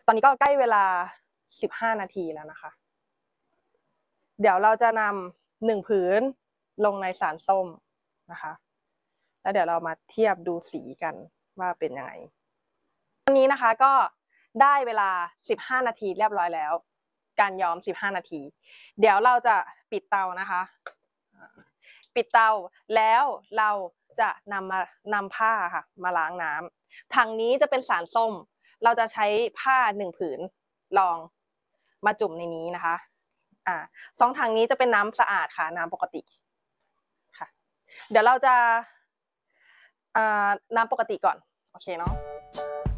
ตอนนี้ก็ใกล้เวลา15 นาทีแล้วนะคะ เดี๋ยวเราจะนำ1 ผืนลงในสารส้มนะคะแล้วเดี๋ยวเรามาเทียบดูสีกันว่าเป็นยังไงตอนนี้นะคะก็ได้เวลา15 นาทีเรียบร้อยแล้วการย้อม15 นาทีเดี๋ยวเราจะปิดเตานะคะปิดเตาแล้วเราจะนำผ้าค่ะมาล้างน้ำถังนี้จะเป็นสารส้มเราจะใช้ผ้า1 ผืนรองมาจุ่มในนี้นะคะ2 ถังนี้จะเป็นน้ำสะอาดค่ะน้ำปกติค่ะเดี๋ยวเราจะน้ำปกติก่อนโอเคเนาะ